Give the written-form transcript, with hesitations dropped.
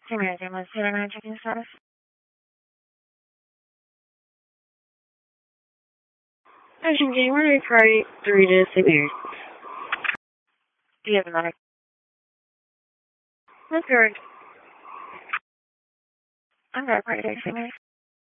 Samara, let's hit on checking status. Ocean January, Friday, 3 to 6 years. Do you have another? That's correct. I'm very proud of you, Samara.